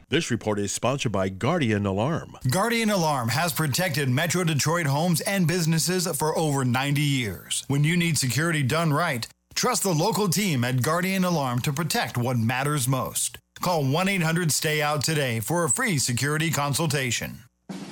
This report is sponsored by Guardian Alarm. Guardian Alarm has protected Metro Detroit homes and businesses for over 90 years. When you need security done right, trust the local team at Guardian Alarm to protect what matters most. Call 1-800-STAY-OUT today for a free security consultation.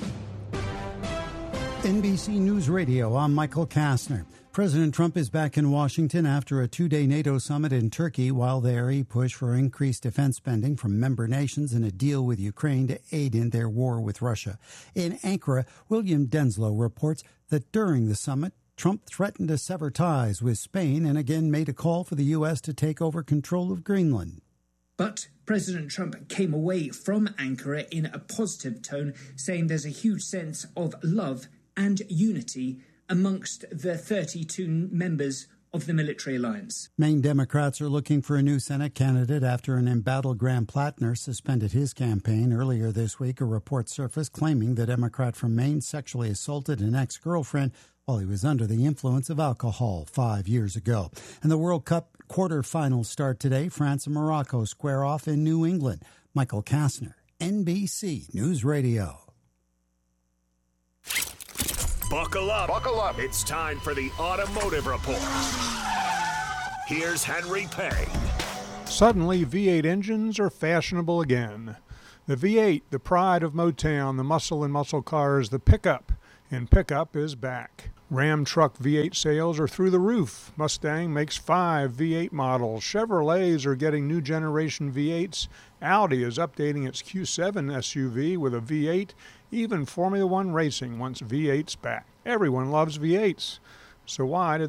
NBC News Radio, I'm Michael Kastner. President Trump is back in Washington after a two-day NATO summit in Turkey. While there, he pushed for increased defense spending from member nations and a deal with Ukraine to aid in their war with Russia. In Ankara, William Denslow reports that during the summit, Trump threatened to sever ties with Spain and again made a call for the U.S. to take over control of Greenland. But President Trump came away from Ankara in a positive tone, saying there's a huge sense of love and unity amongst the 32 members of the military alliance. Maine Democrats are looking for a new Senate candidate after an embattled Graham Plattner suspended his campaign. Earlier this week, a report surfaced claiming the Democrat from Maine sexually assaulted an ex-girlfriend while he was under the influence of alcohol 5 years ago. And the World Cup quarterfinals start today. France and Morocco square off in New England. Michael Kastner, NBC News Radio. Buckle up. Buckle up. It's time for the Automotive Report. Here's Henry Payne. Suddenly, V8 engines are fashionable again. The V8, the pride of Motown, the muscle in muscle cars, the pickup, and pickup is back. Ram truck V8 sales are through the roof. Mustang makes 5 V8 models. Chevrolets are getting new generation V8s. Audi is updating its Q7 SUV with a V8. Even Formula One racing wants V8s back. Everyone loves V8s. So why did